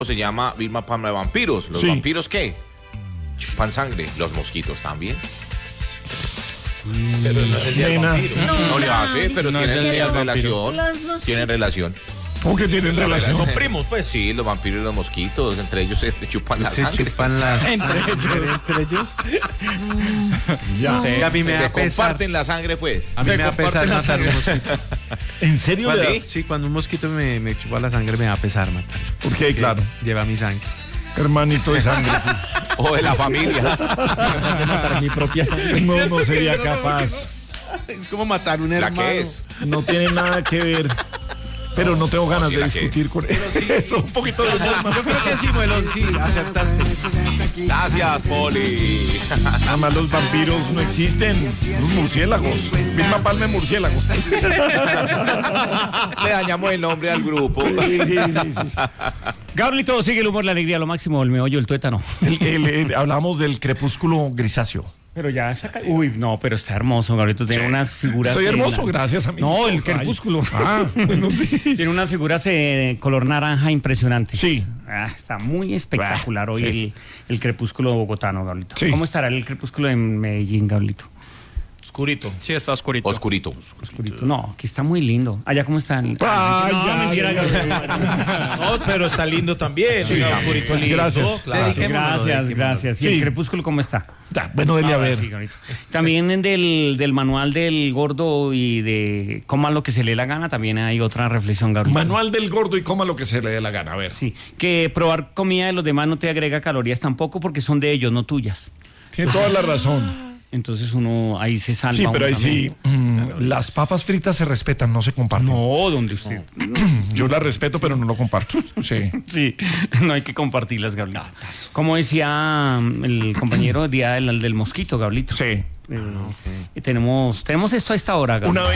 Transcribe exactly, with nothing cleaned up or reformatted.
Se llama Vilma Palma de vampiros. ¿Los Sí. vampiros qué? Chupan sangre. Los mosquitos también. Pero no es el día del Nena. vampiro. No, no le hace, pero no es tienen el día del relación. Tienen relación. ¿Cómo que tienen relación? Son primos, pues. Sí, los vampiros y los mosquitos, entre ellos se chupan la Se sangre. chupan las... Entre ellos. ¿Entre ellos? Ya. Sí, a mí me Se da pesar. comparten la sangre, pues. A mí Se me da pesar comparten la matar un sangre. mosquito. ¿En serio? ¿Cuál le da? sí? Sí, cuando un mosquito me, me chupa la sangre me da pesar matar. Porque, claro, Lleva mi sangre. hermanito de sangre, sí. O de la familia. Para mi propia sangre. No, no sería capaz. Es como matar un ¿La hermano. que es? No tiene nada que ver. Pero no tengo ganas sí, de la que discutir con eso. Un poquito de Yo creo que sí, Muelón, sí, acertaste. Gracias, Poli. Además, los vampiros no existen. Los murciélagos. Vilma Palma de murciélagos. Le dañamos el nombre al grupo. Sí, sí, sí, sí. Gablito, sigue el humor, la alegría, lo máximo, el meollo, el tuétano. El- el- el- hablamos del crepúsculo grisáceo. Pero ya saca. Uy, no, pero está hermoso, Gablito. Tiene unas figuras. Estoy en hermoso, la- gracias a mí. No, el Ay. crepúsculo. Ah, bueno, sí. Tiene unas figuras de color naranja impresionantes. Sí. Ah, está muy espectacular Ah, hoy sí. el, el crepúsculo bogotano, Gablito. Sí. ¿Cómo estará el crepúsculo en Medellín, Gablito? Oscurito. Sí, está oscurito. Oscurito. Oscurito. No, aquí está muy lindo. Allá, ¿cómo está? El... Ay, no, ya, mentira, ya, Gablito. No, pero está lindo también. Sí, Oiga, sí. oscurito lindo. Gracias. Claro. Gracias, gracias. ¿Y Sí. el crepúsculo cómo está? Ya, bueno, dele a Ahora ver. sí, Gablito. También del, del manual del gordo y de coma lo que se le dé la gana, también hay otra reflexión, Gablito. Manual del gordo y coma lo que se le dé la gana. A ver. Sí, que probar comida de los demás no te agrega calorías tampoco porque son de ellos, no tuyas. Tiene toda la razón. Entonces uno ahí se salva. Sí, pero uno ahí sí. también. mm, las papas fritas se respetan, no se comparten. No, donde usted. Yo las respeto, pero no lo comparto. Sí. Sí, no hay que compartirlas, Gablito. Como decía mm, el compañero, día del, del mosquito, Gablito. Sí. Eh, y tenemos, tenemos esto a esta hora, Gablito. Una